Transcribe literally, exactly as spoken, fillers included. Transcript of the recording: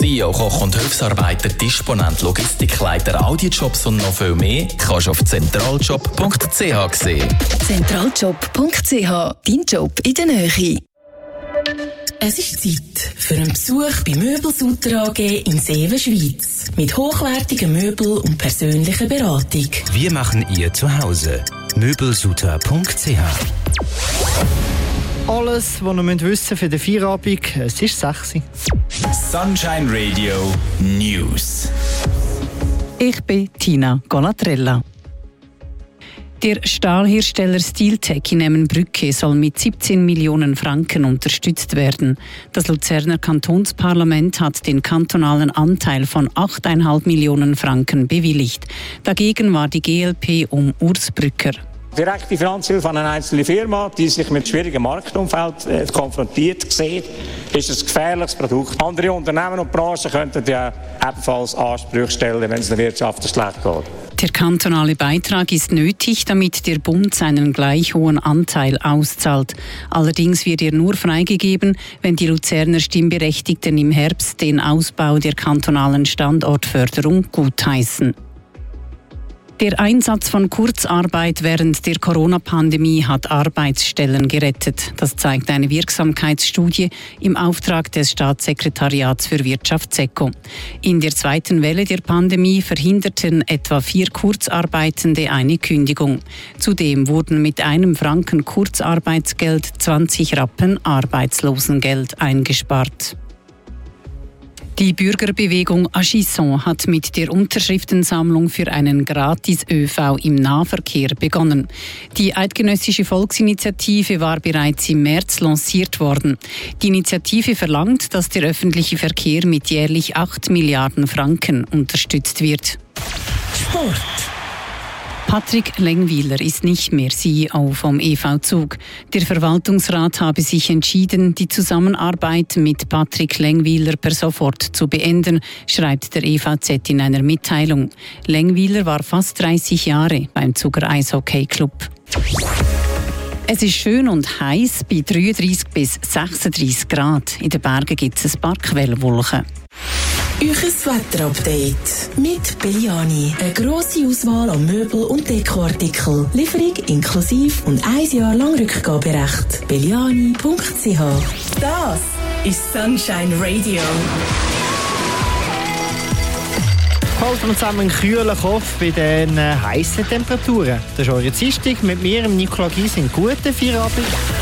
Bio, Koch- und Hilfsarbeiter, Disponent, Logistikleiter, Audiojobs und noch viel mehr kannst du auf zentraljob punkt c h sehen. zentraljob punkt c h, dein Job in der Nähe. Es ist Zeit für einen Besuch bei Möbelsutter A G in Seewen, Schweiz. Mit hochwertigen Möbeln und persönlicher Beratung. Wir machen ihr zu Hause. möbelsutter punkt c h. Alles, was ihr wissen für den Feierabend, es ist sechs Uhr. Sunshine Radio News. Ich bin Tina Golatrella. Der Stahlhersteller Steeltech in Emmenbrücke soll mit siebzehn Millionen Franken unterstützt werden. Das Luzerner Kantonsparlament hat den kantonalen Anteil von acht Komma fünf Millionen Franken bewilligt. Dagegen war die G L P um Urs Brücker. Direkte Finanzhilfe an eine einzelne Firma, die sich mit schwierigem Marktumfeld äh, konfrontiert sieht, ist ein gefährliches Produkt. Andere Unternehmen und Branchen könnten ja ebenfalls Ansprüche stellen, wenn es der Wirtschaft schlecht geht. Der kantonale Beitrag ist nötig, damit der Bund seinen gleich hohen Anteil auszahlt. Allerdings wird er nur freigegeben, wenn die Luzerner Stimmberechtigten im Herbst den Ausbau der kantonalen Standortförderung gutheißen. Der Einsatz von Kurzarbeit während der Corona-Pandemie hat Arbeitsstellen gerettet. Das zeigt eine Wirksamkeitsstudie im Auftrag des Staatssekretariats für Wirtschaft SECO. In der zweiten Welle der Pandemie verhinderten etwa vier Kurzarbeitende eine Kündigung. Zudem wurden mit einem Franken Kurzarbeitsgeld zwanzig Rappen Arbeitslosengeld eingespart. Die Bürgerbewegung Agisson hat mit der Unterschriftensammlung für einen Gratis-Ö V im Nahverkehr begonnen. Die eidgenössische Volksinitiative war bereits im März lanciert worden. Die Initiative verlangt, dass der öffentliche Verkehr mit jährlich acht Milliarden Franken unterstützt wird. Sport. Patrick Lengwiler ist nicht mehr C E O vom E V Zug. Der Verwaltungsrat habe sich entschieden, die Zusammenarbeit mit Patrick Lengwiler per sofort zu beenden, schreibt der E V Z in einer Mitteilung. Lengwiler war fast dreißig Jahre beim Zuger Eishockey Club. Es ist schön und heiß bei dreiunddreißig bis sechsunddreißig Grad. In den Bergen gibt es ein paar Quellwolken. Euches Wetterupdate mit Belliani. Eine grosse Auswahl an Möbel- und Dekoartikel. Lieferung inklusive und ein Jahr lang Rückgaberecht. belliani punkt c h. Das ist Sunshine Radio. Halten wir zusammen einen kühlen Kopf bei den heißen Temperaturen. Das ist eure Dienstag mit mir, Nicola Gysi, einen guten Feierabend.